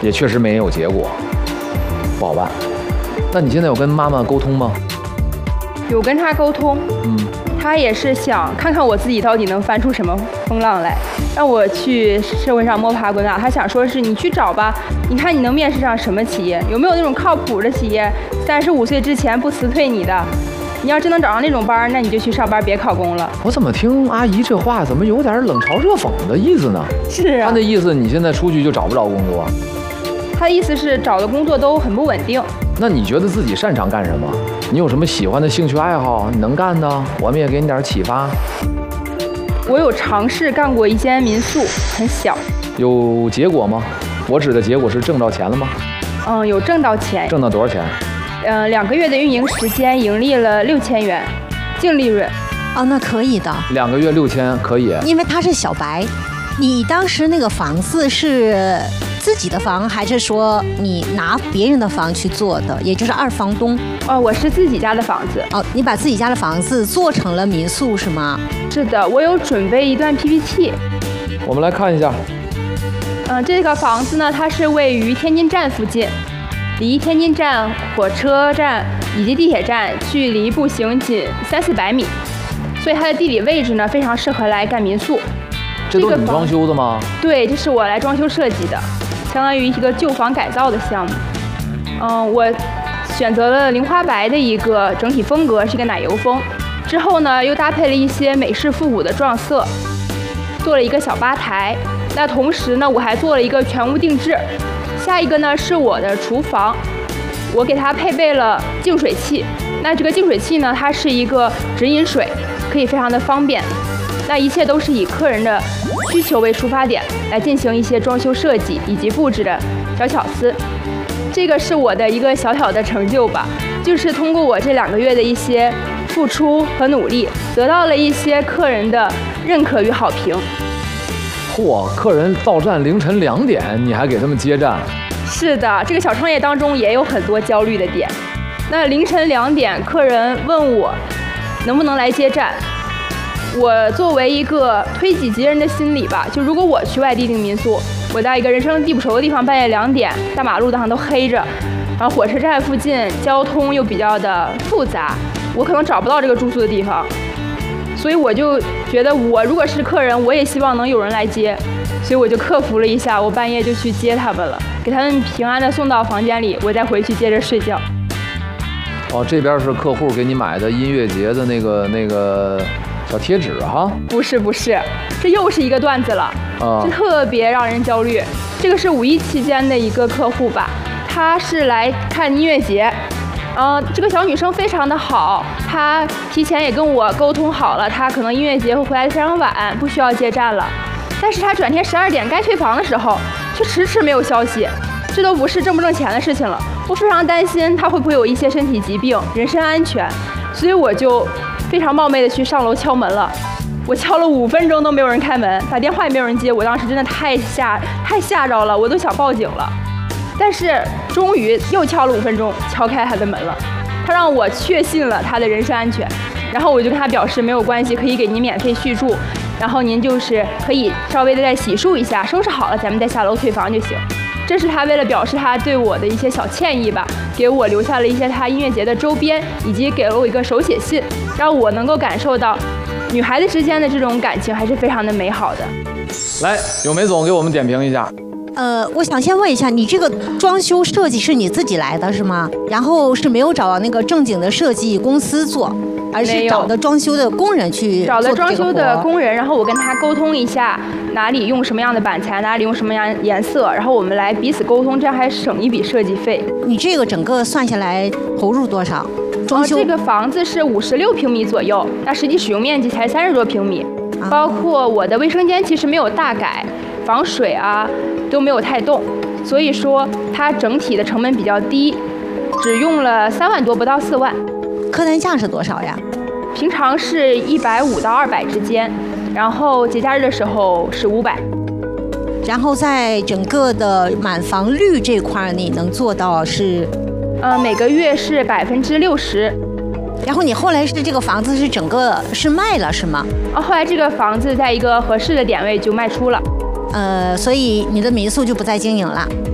也确实没有结果，不好办。那你现在有跟妈妈沟通吗？ 有跟她沟通，她也是想看看我自己到底能翻出什么风浪来，让我去社会上摸爬滚打。她想说是你去找吧，你看你能面试上什么企业，有没有那种靠谱的企业，35岁之前不辞退你的。你要真能找上那种班，那你就去上班，别考公了。 我怎么听阿姨这话，怎么有点冷嘲热讽的意思呢？ 是啊， 她的意思你现在出去就找不着工作。 她的意思是找的工作都很不稳定。 那你觉得自己擅长干什么？你有什么喜欢的兴趣爱好？你能干的，我们也给你点启发。 我有尝试干过一间民宿，很小。 有结果吗？我指的结果是挣到钱了吗？ 有挣到钱。 挣到多少钱 ？2个月的运营时间，盈利了6000元，净利润。 哦，那可以的。 2个月6000可以。 因为他是小白，你当时那个房子是自己的房，还是说你拿别人的房去做的，也就是二房东？ 我是自己家的房子。 你把自己家的房子做成了民宿是吗？ 是的，我有准备一段 PPT。 我们来看一下。 这个房子呢，它是位于天津站附近，离天津站、火车站以及地铁站距离步行仅300-400米，所以它的地理位置呢非常适合来干民宿。 这都是你装修的吗？ 对，这是我来装修设计的，相当于一个旧房改造的项目。我选择了菱花白的一个整体风格，是一个奶油风。之后呢，又搭配了一些美式复古的撞色，做了一个小吧台。那同时呢，我还做了一个全屋定制。下一个呢是我的厨房，我给它配备了净水器。那这个净水器呢，它是一个直饮水，可以非常的方便。那一切都是以客人的需求为出发点来进行一些装修设计以及布置的小巧思。这个是我的一个小小的成就吧，就是通过我这2个月的一些付出和努力，得到了一些客人的认可与好评。 嚯，客人到站凌晨2点，你还给他们接站？ 是的，这个小创业当中也有很多焦虑的点。那凌晨2点，客人问我能不能来接站，我作为一个推己及人的心理吧，就如果我去外地订民宿，我在一个人生地不熟的地方，半夜2点，大马路上都黑着，然后火车站附近交通又比较的复杂，我可能找不到这个住宿的地方。所以我就觉得，我如果是客人，我也希望能有人来接，所以我就克服了一下，我半夜就去接他们了，给他们平安的送到房间里，我再回去接着睡觉。 这边是客户给你买的音乐节的那个小贴纸哈？ 不是，这又是一个段子了，这特别让人焦虑。这个是5一期间的一个客户吧，他是来看音乐节。这个小女生非常的好，她提前也跟我沟通好了，她可能音乐节会回来的非常晚，不需要接站了。但是她转天12点该退房的时候，却迟迟没有消息，这都不是挣不挣钱的事情了。我非常担心她会不会有一些身体疾病，人身安全，所以我就非常冒昧的去上楼敲门了。我敲了5分钟都没有人开门，打电话也没有人接，我当时真的太吓着了，我都想报警了。但是终于又敲了5分钟，敲开他的门了。他让我确信了他的人身安全，然后我就跟他表示没有关系，可以给您免费续住，然后您就是可以稍微的再洗漱一下，收拾好了咱们再下楼退房就行。这是他为了表示他对我的一些小歉意吧，给我留下了一些他音乐节的周边，以及给了我一个手写信，让我能够感受到女孩子之间的这种感情还是非常的美好的。 来，有梅总给我们点评一下。 我想先问一下，你这个装修设计是你自己来的是吗？然后是没有找到那个正经的设计公司做，而是找的装修的工人去做这个活？ 找的装修的工人，然后我跟他沟通一下哪里用什么样的板材，哪里用什么样的颜色，然后我们来彼此沟通，这样还省一笔设计费。 你这个整个算下来投入多少？装修这个房子是56平米左右，那实际使用面积才30多平米，包括我的卫生间其实没有大改，防水啊都没有太动，所以说它整体的成本比较低，只用了3万多，不到4万。 客单价是多少呀？ 平常是150到200之间，然后节假日的时候是500。 然后在整个的满房率这块，你能做到是？ 每个月是60%。 然后你后来是这个房子是整个是卖了是吗？ 后来这个房子在一个合适的点位就卖出了。 所以你的民宿就不再经营了。